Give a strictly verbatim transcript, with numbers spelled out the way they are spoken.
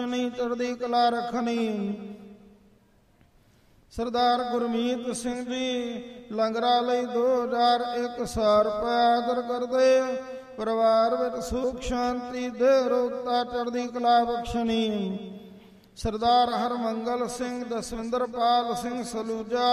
ਬਖਸ਼ਣੀ, ਚੜ੍ਹਦੀ ਕਲਾ ਰੱਖਣੀ। ਸਰਦਾਰ ਗੁਰਮੀਤ ਸਿੰਘ ਜੀ ਲੰਗਰਾਂ ਲਈ ਦੋ ਹਜ਼ਾਰ ਇੱਕ ਸੌ ਰੁਪਇਆ ਆਦਰ ਕਰਦੇ। ਪਰਿਵਾਰ ਵਿੱਚ ਸੁਖ ਸ਼ਾਂਤੀ ਦੇ ਰੋਗਤਾ ਚੜ੍ਹਦੀ ਕਲਾ ਬਖਸ਼ਣੀ। ਸਰਦਾਰ ਹਰਮੰਗਲ ਸਿੰਘ, ਜਸਵਿੰਦਰਪਾਲ ਸਿੰਘ ਸਲੂਜਾ